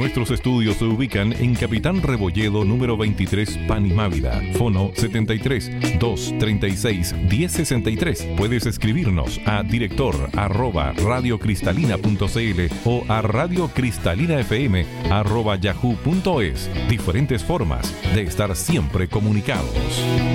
Nuestros estudios se ubican en Capitán Rebolledo, número 23, Panimávida. Fono 73-236-1063. Puedes escribirnos a director@radiocristalina.cl o a radiocristalina.fm@yahoo.es. Diferentes formas de estar siempre comunicados.